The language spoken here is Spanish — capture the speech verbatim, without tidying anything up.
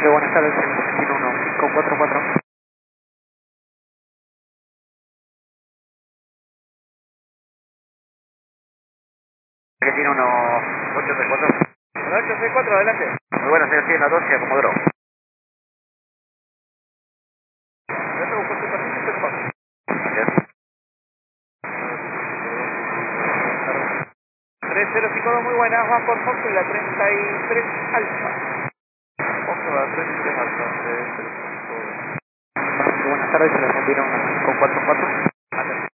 Adelante, buenas tardes, el Argentino uno cinco cuatro cuatro. Argentino uno ocho seis cuatro. Hola, ocho seis cuatro, adelante. Muy buenas, señor, sí, en la doce, Comodoro. Ya te busco tu perfil, te paso. Gracias. tres cero cinco dos, muy buenas, Juan por Fox y la treinta y tres Alfa. Fox a la treinta y tres Alfa, tres cero cinco. Buenas tardes, el Argentino uno cinco cuatro cuatro.